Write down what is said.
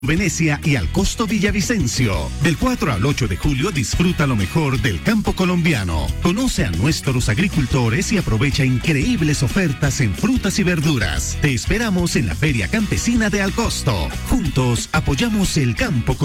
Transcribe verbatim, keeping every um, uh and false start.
Venecia y al Costo Villavicencio. Del cuatro al ocho de julio disfruta lo mejor del campo colombiano. Conoce a nuestros agricultores y aprovecha increíbles ofertas en frutas y verduras. Te esperamos en la Feria Campesina de Al Costo. Juntos apoyamos el campo colombiano.